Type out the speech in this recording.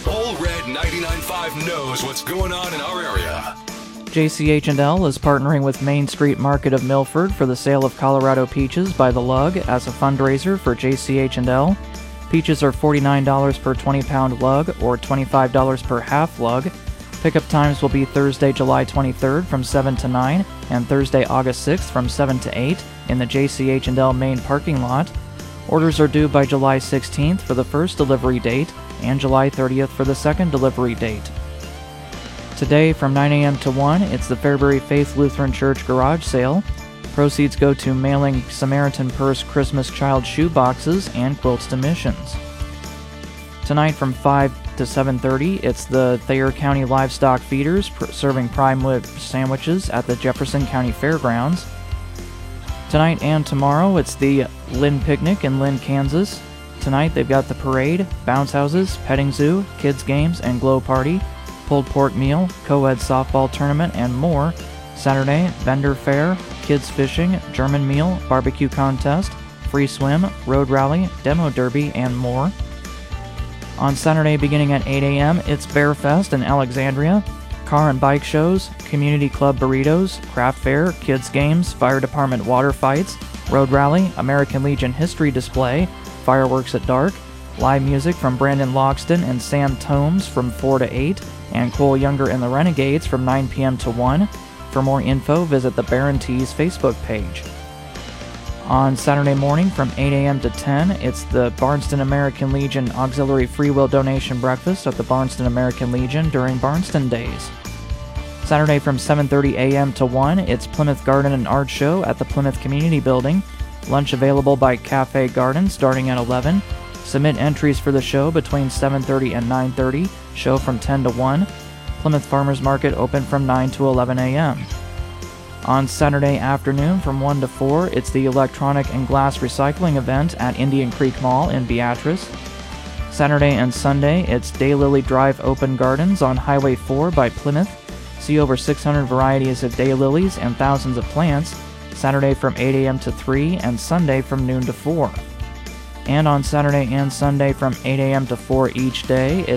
Old Red 99.5 knows what's going on in our area. JCH&L is partnering with Main Street Market of Milford for the sale of Colorado peaches by the lug as a fundraiser for JCH&L. Peaches are $49 per 20-pound lug or $25 per half lug. Pickup times will be Thursday, July 23rd from 7 to 9 and Thursday, August 6th from 7 to 8 in the JCH&L main parking lot. Orders are due by July 16th for the first delivery date and July 30th for the second delivery date. Today from 9 a.m. to 1, it's the Fairbury Faith Lutheran Church garage sale. Proceeds go to mailing Samaritan Purse Christmas child shoe boxes and quilts to missions. Tonight from 5 to 7:30, it's the Thayer County Livestock Feeders serving prime rib sandwiches at the Jefferson County Fairgrounds. Tonight and tomorrow, it's the Lynn Picnic in Lynn, Kansas. Tonight they've got the parade, bounce houses, petting zoo, kids games, and glow party, pulled pork meal, co-ed softball tournament, and more. Saturday, vendor fair, kids fishing, German meal, barbecue contest, free swim, road rally, demo derby, and more. On Saturday beginning at 8 a.m., it's Bear Fest in Alexandria, car and bike shows, community club burritos, craft fair, kids games, fire department water fights, road rally, American Legion history display, fireworks at dark, live music from Brandon Loxton and Sam Tomes from 4 to 8, and Cole Younger and the Renegades from 9 p.m. to 1. For more info, visit the Baron Tees Facebook page. On Saturday morning from 8 a.m. to 10, it's the Barnston American Legion Auxiliary Free Will Donation Breakfast at the Barnston American Legion during Barnston Days. Saturday from 7:30 a.m. to 1, it's Plymouth Garden and Art Show at the Plymouth Community Building. Lunch available by Cafe Garden starting at 11. Submit entries for the show between 7:30 and 9:30. Show from 10 to 1. Plymouth Farmers Market open from 9 to 11 a.m. On Saturday afternoon from 1 to 4, it's the Electronic and Glass Recycling event at Indian Creek Mall in Beatrice. Saturday and Sunday, it's Daylily Drive Open Gardens on Highway 4 by Plymouth. See over 600 varieties of daylilies and thousands of plants. Saturday from 8 a.m. to 3 and Sunday from noon to 4. And on Saturday and Sunday from 8 a.m. to 4 each day,